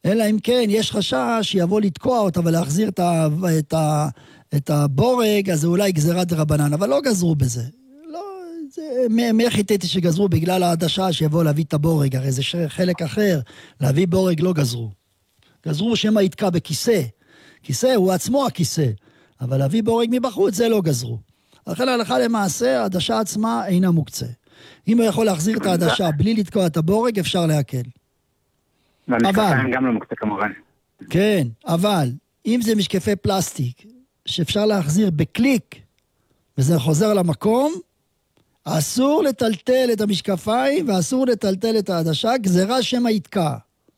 אלא אם כן יש חשש שיבוא לתקוע אותה ולהחזיר את הבורג, אז זה אולי גזירת דרבנן, אבל לא גזרו בזה. לא, מי חיתתי שגזרו בגלל העדשה שיבוא להביא את הבורג, הרי זה חלק אחר, להביא בורג לא גזרו. גזרו שמה יתקע בכיסא, כיסא הוא עצמו הכיסא, אבל להביא בורג מבחוץ זה לא גזרו. לכן הלכה למעשה, העדשה עצמה אינה מוקצה. אם הוא יכול להחזיר את העדשה בלי לתקוע את הבורג, אפשר להקל. והמשקפיים גם לא מוקצה כמובן. כן, אבל אם זה משקפי פלסטיק, שאפשר להחזיר בקליק, וזה חוזר למקום, אסור לטלטל את המשקפיים, ואסור לטלטל את העדשה, גזירה שמה יתקע.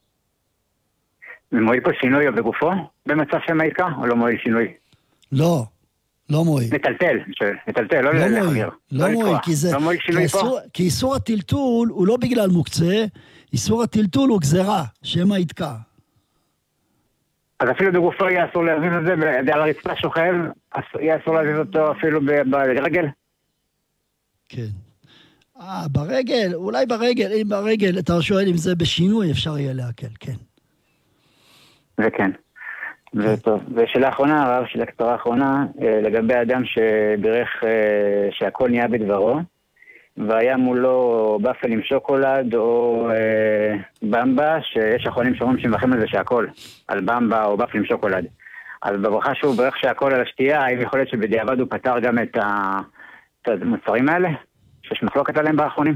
ומועיל פה שינוי בגופו, במצב שמה יתקע, או לא מועיל שינוי? לא, לא מועיל. נטלטל, לא להחזיר. לא מועיל, כי איסור הטלטול הוא לא בגלל מוקצה, איסור הטלטול הוא גזירה, שמה יתקע. אז אפילו בגופו יהיה אסור להזיז את זה, על הרצפה שוכב, יהיה אסור להזיז אותו אפילו ברגל? כן. ברגל, אולי ברגל, אם ברגל, אתה שואל אם זה בשינוי, אפשר יהיה להקל, כן. וכן. וטוב. ושאלה האחרונה, הרב, שאלה קצרה האחרונה, לגבי אדם שבירך שהכל נהיה בדברו, והיה מולו באפל עם שוקולד או במבה, שיש אחרונים שאומרים שמברכים על זה שהכל, על במבה או באפל עם שוקולד. אז בברכה שהוא ברך שהכל על השתייה, האם יכול להיות שבדיעבד הוא פתר גם את המוצרים האלה? שיש מחלוקת עליהם באחרונים?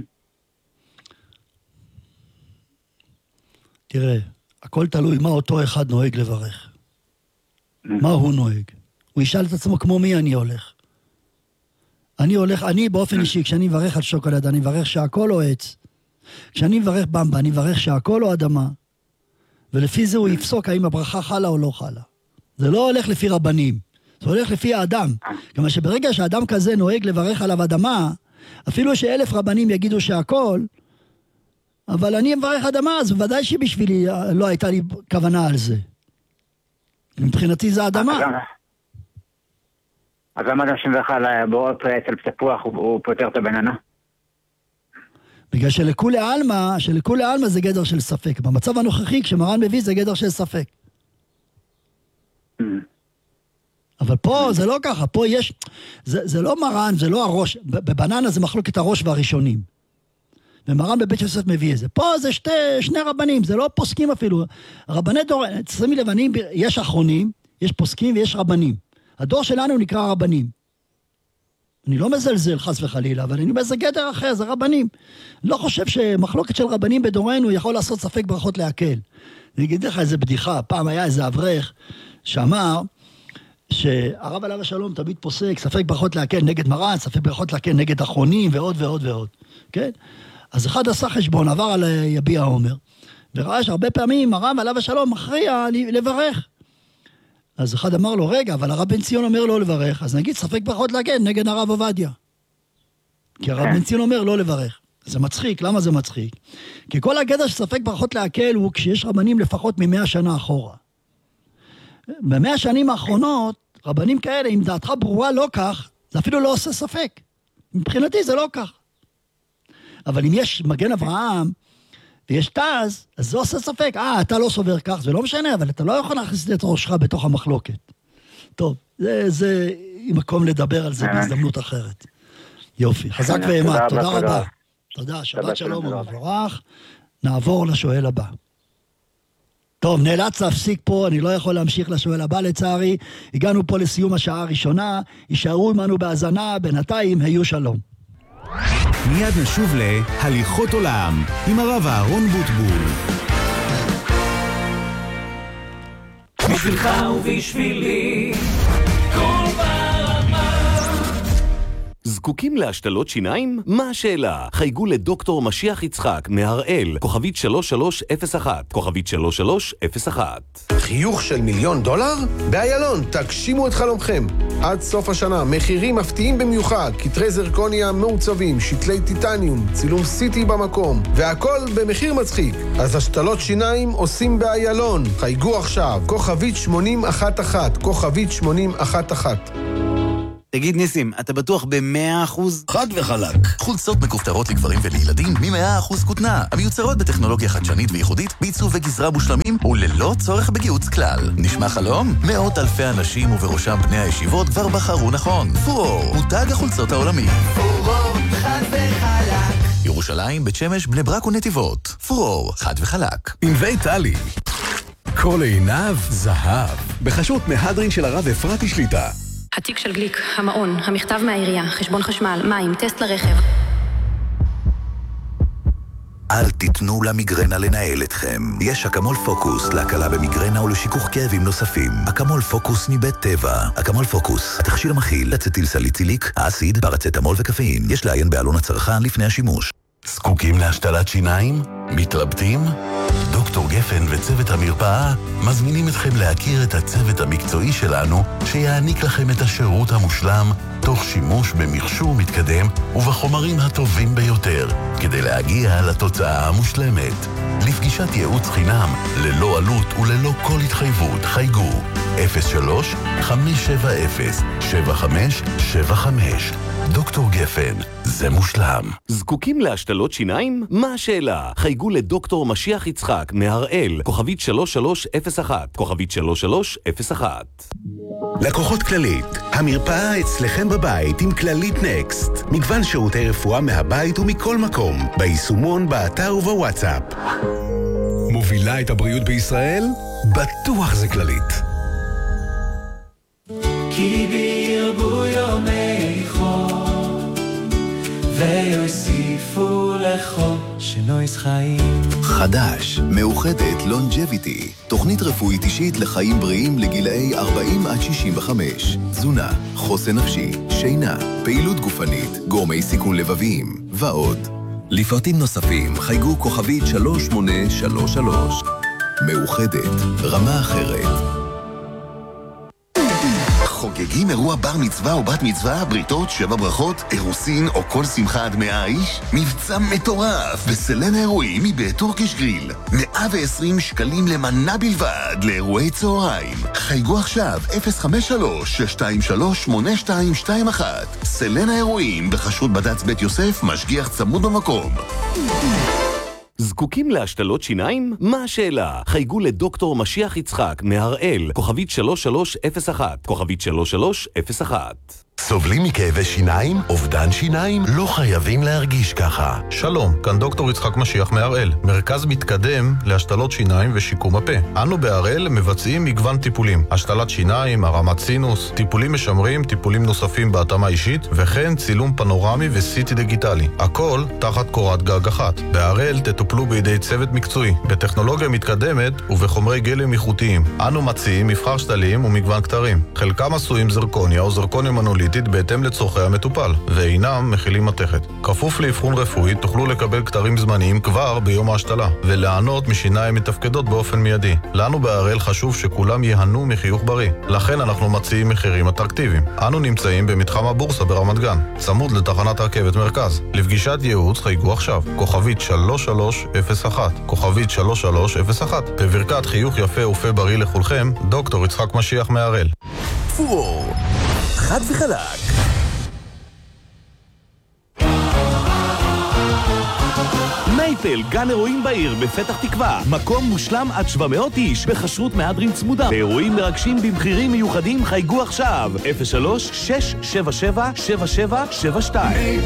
תראה, הכל תלוי מה אותו אחד נוהג לברך. מה הוא נוהג? הוא ישאל את עצמו כמו מי אני הולך. אני באופן אישי, כשאני מברך על שוקולד, אני מברך שהכל או עץ. כשאני מברך במבה, אני מברך שהכל או אדמה. ולפי זה הוא יפסוק האם הברכה חלה או לא חלה. זה לא הולך לפי רבנים, זה הולך לפי האדם. כלומר שברגע שאדם כזה נוהג לברך עליו אדמה, אפילו ש1,000 רבנים יגידו שהכל, אבל אני מברך אדמה, אז בוודאי שבשבילי לא הייתה לי כוונה על זה. מבחינתי זה אדמה. אז למה אדם שמברך על בורות אצל תפוח הוא פותר את הבננה? בגלל שלכולי עלמא זה גדר של ספק. במצב הנוכחי, כשמרן מביא, זה גדר של ספק. אבל פה זה לא ככה, פה יש, זה לא מרן, זה לא הראש, בבננה זה מחלוקת הראש והראשונים. ומרן בבית יוסף מביא את זה. פה זה שני רבנים, זה לא פוסקים אפילו. רבני דור, שימי לבנים, יש אחרונים, יש פוסקים ויש רבנים. הדור שלנו נקרא רבנים. אני לא מזלזל חס וחלילה, אבל אני אומר, זה גדר אחר, זה רבנים. לא חושב שמחלוקת של רבנים בדורנו יכול לעשות ספק ברכות להקל. אני אגיד לך איזה בדיחה, פעם היה איזה אברך שאמר שהרב עליו השלום תמיד פוסק ספק ברכות להקל נגד מרן, ספק ברכות להקל נגד אחרונים ועוד ועוד ועוד. כן? אז אחד עשה חשבון, עבר על יביע העומר, וראה שהרבה פעמים הרב עליו השלום מכריע לברך. אז אחד אמר לו, רגע, אבל הרב בן ציון אומר לא לברך, אז נגיד ספק ברכות להקל נגד הרב עובדיה. כי הרב בן ציון אומר לא לברך. זה מצחיק, למה זה מצחיק? כי כל הגדר שספק ברכות להקל הוא כשיש רבנים לפחות מ100 שנה אחורה. ב100 שנים האחרונות, רבנים כאלה, אם דעתך ברורה לא כך, זה אפילו לא עושה ספק. מבחינתי זה לא כך. אבל אם יש מגן אברהם, ויש תז, אז זה עושה ספק. אתה לא סובר כך, זה לא משנה, אבל אתה לא יכול להכניס את ראשך בתוך המחלוקת. טוב, זה מקום לדבר על זה בהזדמנות אחרת. יופי, חזק ואימת, תודה רבה. תודה, שבת שלום ומבורך. נעבור לשואל הבא. טוב, נאלץ להפסיק פה, אני לא יכול להמשיך לשואל הבא לצערי. הגענו פה לסיום השעה הראשונה, יישארו עמנו בהאזנה, בינתיים היו שלום. מיד נשוב להליכות עולם עם הרב אהרון בוטבול. בשבילך ובשבילי כל ברמה. זקוקים להשתלות שיניים? מה השאלה? חייגו לדוקטור משיח יצחק מהראל, כוכבית 3301, כוכבית 3301. חיוך של $1,000,000? באיילון, תגשימו את חלומכם. עד סוף השנה, מחירים מפתיעים במיוחד, כתרי זרקוניה מעוצבים, שתלי טיטניום, צילום סיטי במקום, והכל במחיר מצחיק. אז השתלות שיניים עושים באיילון. חייגו עכשיו, כוכבית 8011, כוכבית 8011. תגיד ניסים, אתה בטוח ב100%? חד וחלק. חולצות מכופתרות לגברים ולילדים מ100% כותנה, המיוצרות בטכנולוגיה חדשנית וייחודית, בעיצוב וגזרה מושלמים וללא צורך בגיוץ כלל. נשמע חלום? מאות אלפי אנשים ובראשם בני הישיבות כבר בחרו נכון. פורור, מותג החולצות העולמי. פורור, חד וחלק. ירושלים, בית שמש, בני ברק ונתיבות. פורור, חד וחלק. עם ויטלי. כל עיניו זהב. בחשות מהדרין של הרב אפרתי שליטה. התיק של גליק, המעון, המכתב מהעירייה, חשבון חשמל, מים, טסט לרכב. אל תיתנו למיגרנה לנהל אתכם. יש אקמול פוקוס להקלה במיגרנה ולשיכוך כאבים נוספים. אקמול פוקוס מבית טבע. אקמול פוקוס, התכשיר המכיל אצטיל סליציליק, האסיד, פרצטמול וקפאין. יש לעיין בעלון הצרכן לפני השימוש. זקוקים להשתלת שיניים? מתלבטים? דוקטור גפן וצוות המרפאה מזמינים אתכם להכיר את הצוות המקצועי שלנו שיעניק לכם את השירות המושלם תוך שימוש במכשור מתקדם ובחומרים הטובים ביותר כדי להגיע לתוצאה המושלמת. לפגישת ייעוץ חינם ללא עלות וללא כל התחייבות חייגו 03-570-7575 דוקטור גפן, זה מושלם. זקוקים להשתלות שיניים? מה השאלה? חייגו לדוקטור משיח יצחק מהראל, כוכבית 3301, כוכבית 3301. לקוחות כללית, המרפאה אצלכם בבית עם כללית נקסט. מגוון שירותי רפואה מהבית ומכל מקום, ביישומון, באתר ובוואטסאפ. מובילה את הבריאות בישראל? בטוח זה כללית. כי בירבו יומי חול ויוסיפו לחול שנויס חיים. חדש, מאוחדת לונג'ביטי, תוכנית רפואית אישית לחיים בריאים לגילאי 40 עד 65. תזונה, חוסן נפשי, שינה, פעילות גופנית, גורמי סיכון לבביים ועוד. לפרטים נוספים חייגו כוכבית 3833. מאוחדת, רמה אחרת. חוגגים אירוע בר מצווה או בת מצווה, בריתות, 7 ברכות, אירוסין או כל שמחה עד 100 איש? מבצע מטורף בסלן האירועים מבית טורקיש גריל. 120 שקלים למנה בלבד לאירועי צהריים. חייגו עכשיו 053-623-8221. סלן האירועים בחשות בד"ץ בית יוסף, משגיח צמוד במקום. זקוקים להשתלות שיניים? מה השאלה? חייגו לדוקטור משיח יצחק מהראל, כוכבית 3301, כוכבית 3301. סובלים מכאבי שיניים? אובדן שיניים? לא חייבים להרגיש ככה. שלום, כאן דוקטור יצחק משיח מהראל, מרכז מתקדם להשתלות שיניים ושיקום הפה. אנו בהראל מבצעים מגוון טיפולים, השתלת שיניים, הרמת סינוס, טיפולים משמרים, טיפולים נוספים בהתאמה אישית, וכן צילום פנורמי וסיטי דיגיטלי. הכל תחת קורת גג אחת. בהראל תטופלו בידי צוות מקצועי, בטכנולוגיה מתקדמת ובחומרי גלם איכותיים. אנו מציעים מבחר שתלים ומגוון כתרים. חלקם עשויים זרקוניה או זרקוניה מנוליטית בהתאם לצורכי המטופל, ואינם מכילים מתכת. כפוף לאבחון רפואי תוכלו לקבל כתרים זמניים כבר ביום ההשתלה, ולענות משיניים מתפקדות באופן מיידי. לנו בהראל חשוב שכולם יהנו מחיוך בריא, לכן אנחנו מציעים מחירים אטרקטיביים. אנו נמצאים במתחם הבורסה ברמת גן, צמוד לתחנת הרכבת מרכז. לפגישת ייעוץ חייגו עכשיו, כוכבית 3301, כוכבית 3301. בברכת חיוך יפה ופה בריא לכולכם, דוקטור יצחק משיח מהראל. פורור, חד וחלק. מייפל, גן אירועים בעיר בפתח תקווה. מקום מושלם עד 700 איש בחשרות מהדרין צמודה. באירועים מרגשים במחירים מיוחדים חייגו עכשיו 03-677-7772.